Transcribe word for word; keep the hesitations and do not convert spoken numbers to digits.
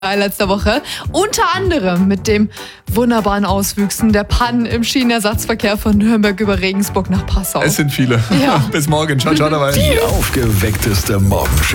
letzter Woche. Unter anderem mit dem wunderbaren Auswüchsen der Pannen im Schienenersatzverkehr von Nürnberg über Regensburg nach Passau. Es sind viele. Ja. Bis morgen. Ciao, ciao dabei. Die aufgeweckteste Morgenshow.